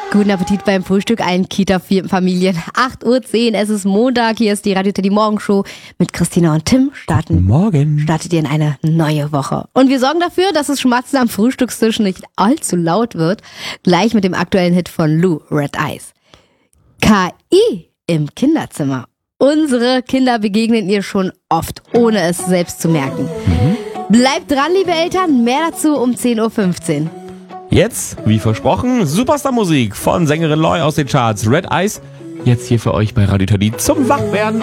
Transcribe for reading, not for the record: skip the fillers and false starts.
Guten Appetit beim Frühstück allen Kita-Familien. 8:10 Uhr, es ist Montag, hier ist die Radio Teddy Morgenshow mit Christina und Tim. Startet ihr in eine neue Woche. Und wir sorgen dafür, dass das Schmatzen am Frühstückstisch nicht allzu laut wird. Gleich mit dem aktuellen Hit von Lou, Red Eyes. KI im Kinderzimmer. Unsere Kinder begegnen ihr schon oft, ohne es selbst zu merken. Bleibt dran, liebe Eltern, mehr dazu um 10:15 Uhr. Jetzt, wie versprochen, Superstar-Musik von Sängerin Loy aus den Charts. Red Eyes, jetzt hier für euch bei Radio Teddy zum Wachwerden.